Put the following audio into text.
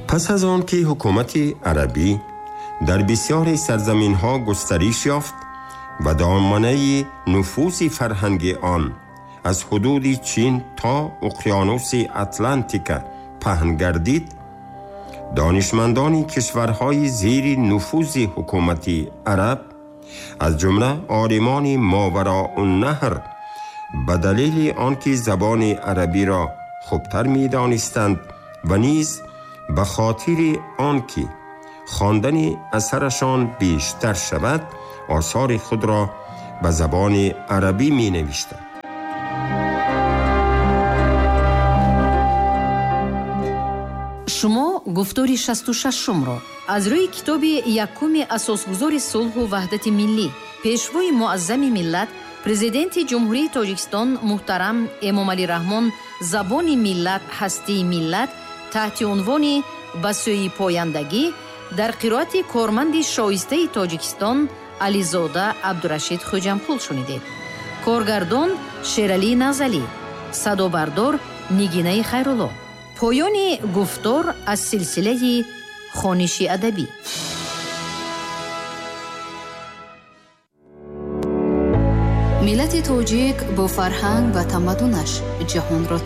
پس از آن که حکومت عربی در بسیاری سرزمین‌ها گسترش یافت و دامنه نفوذ فرهنگی آن از حدود چین تا اقیانوس اتلانتیک پهن گردید، دانشمندان کشورهای زیر نفوذ حکومت عرب از جمله عالمان ماوراءالنهر به دلیل آنکه زبان عربی را خوبتر می‌دانستند و نیز به خاطر آنکه خواندن اثرشان بیشتر شود، آثار خود را به زبان عربی می‌نوشتند. شما گفتاری 66 از روی کتاب یکم اساسگذار صلح و وحدت ملی، پیشوای معظم ملت، پرزیدنت جمهوری تاجیکستان محترم امامعلی رحمان زبان ملت هستی ملت تحت عنوان به سوی پایندگی در قرائت کارمند شایسته تاجیکستان علیزاده عبدالرشید خوجمپول شنیدید. کارگردان شیرعلی نزلی، صدابردار نگینه خیرالله. پایان گفتار از سلسله خوانش ادبی. ملت تاجیک با فرهنگ و تمدنش جهان را